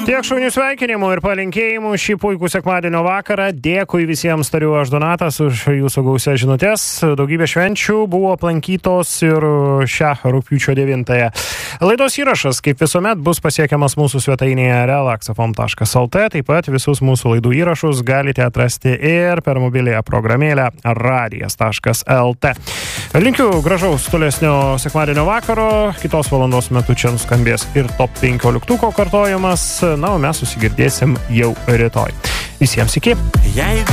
Tiek šaunių sveikinimų ir palinkėjimų šį puikų sekmadienio vakarą. Dėkui visiems, tariu aš Donatas, už jūsų gausias žinutės. Daugybė švenčių buvo aplankytos ir šią rugpjūčio 9-ąją. Laidos įrašas, kaip visuomet, bus pasiekiamas mūsų svetainėje relaxafm.lt. Taip pat visus mūsų laidų įrašus galite atrasti ir per mobiliąją programėlę radijas.lt. Linkiu gražaus tolesnio sekmadienio vakaro. Kitos valandos metu čia nuskambės ir top 15 kartojimas. Na, o mes susigirdėsim jau rytoj. Visiems iki.